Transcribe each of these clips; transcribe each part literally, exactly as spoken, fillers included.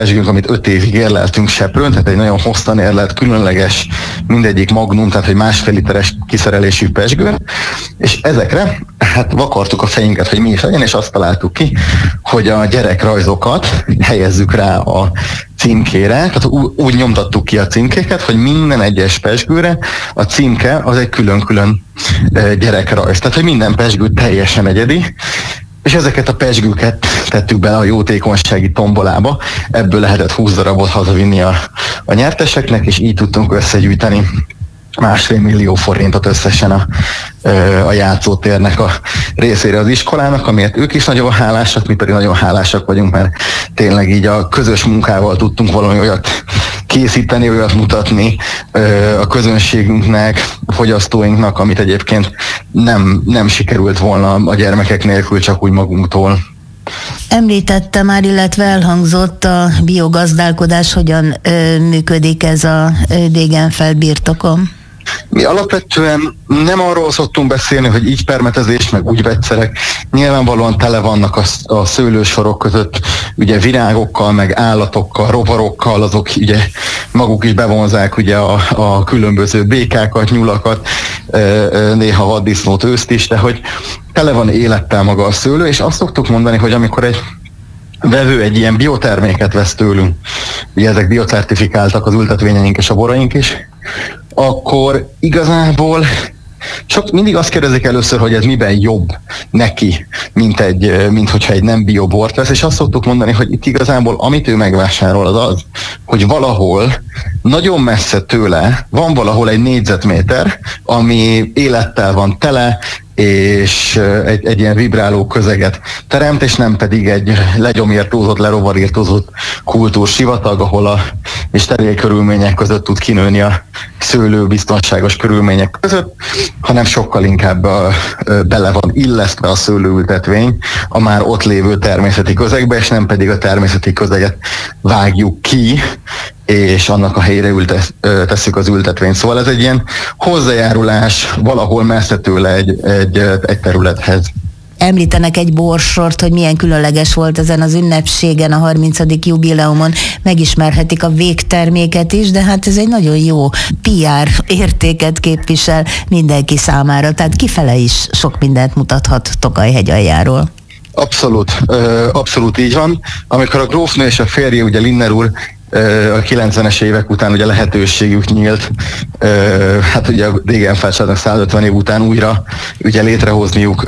pesgőnk, amit öt évig érleltünk Seprőn, tehát egy nagyon hosszan érlelt, különleges, mindegyik magnum, tehát egy másfél literes kiszerelésű pesgő, és ezekre hát vakartuk a fejünket, hogy mi is legyen, és azt találtuk ki, hogy a gyerekrajzokat helyezzük rá a címkére, tehát úgy nyomtattuk ki a címkéket, hogy minden egyes pesgőre a címke az egy külön-külön gyerekrajz, tehát hogy minden pesgő teljesen egyedi, és ezeket a pesgőket tettük bele a jótékonysági tombolába, ebből lehetett húsz darabot hazavinni a, a nyerteseknek, és így tudtunk összegyűjteni másfél millió forintot összesen a, a játszótérnek a részére az iskolának, amiért ők is nagyon hálásak, mi pedig nagyon hálásak vagyunk, mert tényleg így a közös munkával tudtunk valami olyat készíteni, olyat mutatni a közönségünknek, a fogyasztóinknak, amit egyébként nem, nem sikerült volna a gyermekek nélkül, csak úgy magunktól. Említette már, illetve elhangzott a biogazdálkodás, hogyan ö, működik ez a Degenfeld birtokon? Mi alapvetően nem arról szoktunk beszélni, hogy így permetezés, meg úgy vegyszerek. Nyilvánvalóan tele vannak a, a szőlősorok között ugye virágokkal, meg állatokkal, rovarokkal, azok ugye maguk is bevonzák ugye a, a különböző békákat, nyulakat, néha vaddisznót, őszt is, de hogy tele van élettel maga a szőlő, és azt szoktuk mondani, hogy amikor egy vevő egy ilyen bioterméket vesz tőlünk, ugye ezek biocertifikáltak az ültetvényeink és a boraink is, akkor igazából sok, mindig azt kérdezik először, hogy ez miben jobb neki, mint, egy, mint hogyha egy nem biobort vesz, és azt szoktuk mondani, hogy itt igazából amit ő megvásárol az az, hogy valahol nagyon messze tőle van valahol egy négyzetméter, ami élettel van tele, és egy, egy ilyen vibráló közeget teremt, és nem pedig egy legyomírtózott, lerovarírtózott kultúrsivatag, ahol a és steril körülmények között tud kinőni a szőlő biztonságos körülmények között, hanem sokkal inkább a, bele van illesztve a szőlőültetvény a már ott lévő természeti közegbe, és nem pedig a természeti közeget vágjuk ki, és annak a helyére ülte, tesszük az ültetvényt. Szóval ez egy ilyen hozzájárulás valahol messze tőle egy, egy, egy területhez. Említenek egy borsort, hogy milyen különleges volt ezen az ünnepségen, a harmincadik jubileumon, megismerhetik a végterméket is, de hát ez egy nagyon jó pé er értéket képvisel mindenki számára, tehát kifele is sok mindent mutathat Tokaj-hegyaljáról. Abszolút, abszolút így van. Amikor a grófnő és a férje, ugye Linner úr, a kilencvenes évek után ugye lehetőségük nyílt, hát ugye a Degenfeldnak száz ötven év után újra ugye létrehozniuk,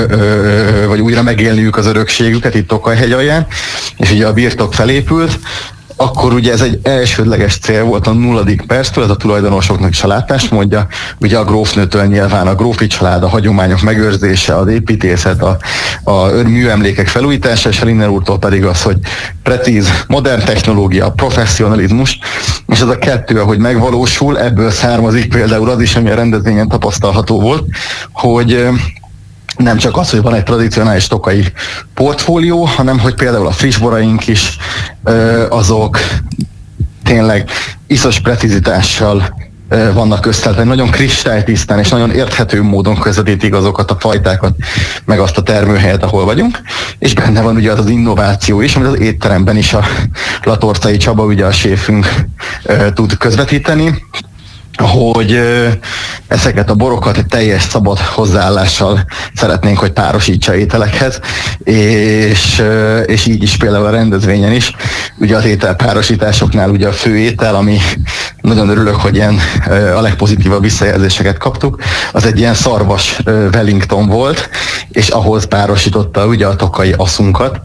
vagy újra megélniük az örökségüket itt Tokaj-hegyalján, és ugye a birtok felépült, akkor ugye ez egy elsődleges cél volt a nulladik perctől, ez a tulajdonosoknak is a látásmódja, ugye a grófnőtől nyilván a grófi család, a hagyományok megőrzése, az építészet, a, a műemlékek felújítása, és a Linner úrtól pedig az, hogy precíz, modern technológia, professzionalizmus, és ez a kettő, ahogy megvalósul, ebből származik például az is, ami a rendezvényen tapasztalható volt, hogy nem csak az, hogy van egy tradicionális tokai portfólió, hanem hogy például a friss boraink is azok tényleg iszos precizitással vannak összeállítva, nagyon kristálytisztán és nagyon érthető módon közvetítik azokat a fajtákat, meg azt a termőhelyet, ahol vagyunk, és benne van ugye az az innováció is, amit az étteremben is a Latorcai Csaba, ugye a séfünk tud közvetíteni, hogy ezeket a borokat egy teljes szabad hozzáállással szeretnénk, hogy párosítsa ételekhez, és, és így is például a rendezvényen is. Ugye az ételpárosításoknál ugye a fő étel, ami nagyon örülök, hogy ilyen a legpozitívabb visszajelzéseket kaptuk, az egy ilyen szarvas Wellington volt, és ahhoz párosította ugye a tokai aszunkat,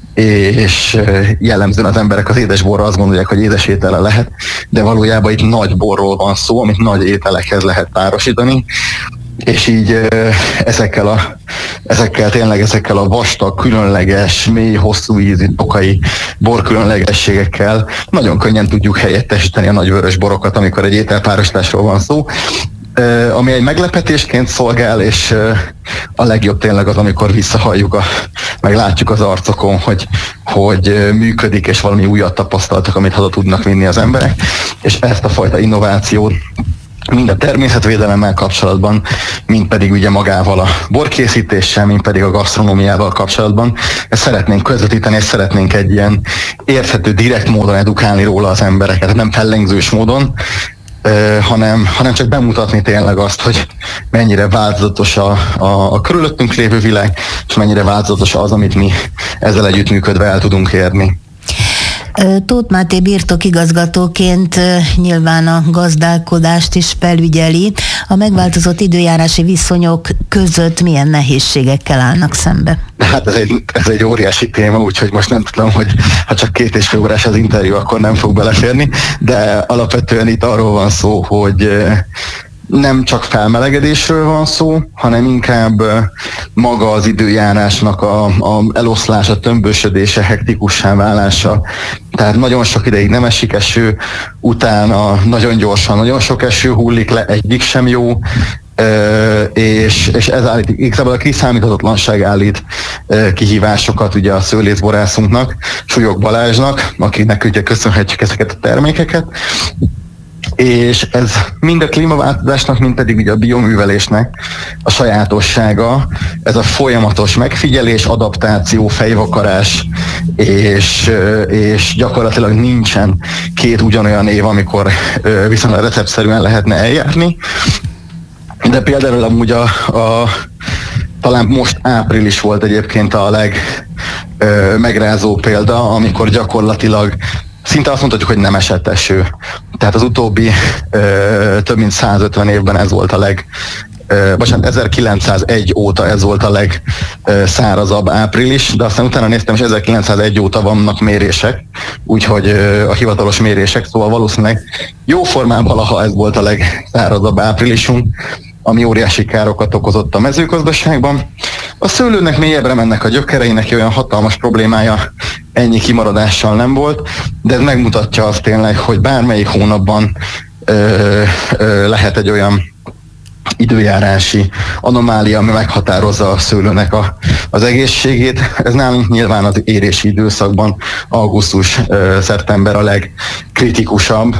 és jellemzően az emberek az édesborra azt gondolják, hogy édes étele lehet, de valójában itt nagy borról van szó, amit nagy ételekhez lehet párosítani, és így ezekkel, a, ezekkel tényleg ezekkel a vastag, különleges, mély, hosszú ízű tokai borkülönlegességekkel nagyon könnyen tudjuk helyettesíteni a nagy vörös borokat, amikor egy ételpárosításról van szó. Uh, ami egy meglepetésként szolgál, és uh, a legjobb tényleg az, amikor visszahalljuk, a, meg látjuk az arcokon, hogy, hogy uh, működik, és valami újat tapasztaltak, amit haza tudnak vinni az emberek, és ezt a fajta innovációt mind a természetvédelemmel kapcsolatban, mind pedig ugye magával a borkészítéssel, mind pedig a gasztronómiával kapcsolatban. Ezt szeretnénk közvetíteni, és szeretnénk egy ilyen érthető, direkt módon edukálni róla az embereket, nem fellengzős módon, Uh, hanem, hanem csak bemutatni tényleg azt, hogy mennyire változatos a, a, a körülöttünk lévő világ, és mennyire változatos az, amit mi ezzel együttműködve el tudunk érni. Tóth Máté birtokigazgatóként nyilván a gazdálkodást is felügyeli. A megváltozott időjárási viszonyok között milyen nehézségekkel állnak szembe? Hát ez egy, ez egy óriási téma, úgyhogy most nem tudom, hogy ha csak két és fél órás az interjú, akkor nem fog beleférni, de alapvetően itt arról van szó, hogy nem csak felmelegedésről van szó, hanem inkább maga az időjárásnak a, a eloszlása, tömbösödése, hektikussá válása. Tehát nagyon sok ideig nem esik eső, utána nagyon gyorsan, nagyon sok eső hullik le, egyik sem jó, és, és ez állít, igazából a kiszámíthatatlanság állít kihívásokat ugye a szőlészborászunknak, Súlyog Balázsnak, akinek ugye köszönhetjük ezeket a termékeket. És ez mind a klímaváltozásnak, mind pedig ugye a bioművelésnek a sajátossága, ez a folyamatos megfigyelés, adaptáció, fejvakarás, és, és gyakorlatilag nincsen két ugyanolyan év, amikor viszonylag receptszerűen lehetne eljárni. De például amúgy a, a talán most április volt egyébként a legmegrázó példa, amikor gyakorlatilag szinte azt mondhatjuk, hogy nem esett eső. Tehát az utóbbi ö, több mint százötven évben ez volt a leg, ö, bocsánat, ezerkilencszázegy óta ez volt a legszárazabb április, de aztán utána néztem, és ezerkilencszázegy óta vannak mérések, úgyhogy ö, a hivatalos mérések, szóval valószínűleg jóformán valaha ez volt a legszárazabb áprilisunk, ami óriási károkat okozott a mezőgazdaságban. A szőlőnek mélyebbre mennek a gyökereinek, olyan hatalmas problémája ennyi kimaradással nem volt, de ez megmutatja azt tényleg, hogy bármelyik hónapban ö, ö, lehet egy olyan időjárási anomália, ami meghatározza a szőlőnek a, az egészségét. Ez nálunk nyilván az érési időszakban augusztus-szeptember a legkritikusabb,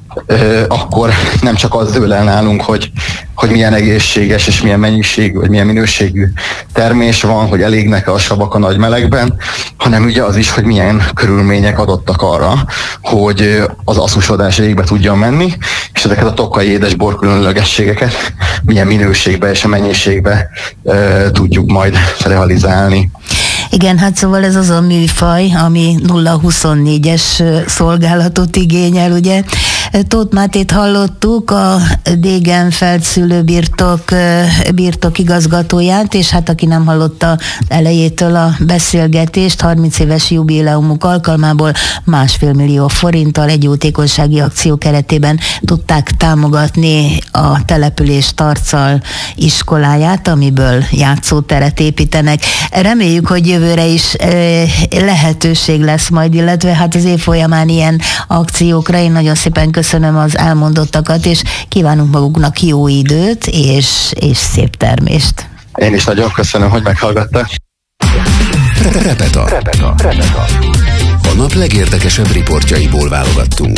akkor nem csak az dől el nálunk, hogy, hogy milyen egészséges és milyen mennyiségű, vagy milyen minőségű termés van, hogy elégnek-e a savak a nagy melegben, hanem ugye az is, hogy milyen körülmények adottak arra, hogy az asszusodás végbe tudjon menni, és ezeket a tokai édesbor különlegességeket milyen minőségbe és a mennyiségbe e, tudjuk majd realizálni. Igen, hát szóval ez az a műfaj, ami nulla huszonnégyes szolgálatot igényel, ugye. Tóth Mátét hallottuk, a Degenfeld szülőbirtok birtok igazgatóját, és hát aki nem hallotta elejétől a beszélgetést, harminc éves jubileumuk alkalmából másfél millió forinttal egy jótékonysági akció keretében tudták támogatni a település Tarcal iskoláját, amiből játszóteret építenek. Reméljük, hogy jövőre is lehetőség lesz majd, illetve hát az év folyamán ilyen akciókra. Én nagyon szépen köszönöm az elmondottakat, és kívánunk maguknak jó időt, és, és szép termést. Én is nagyon köszönöm, hogy meghallgattak. Repeta. Repeta. Repeta. A nap legérdekesebb riportjaiból válogattunk.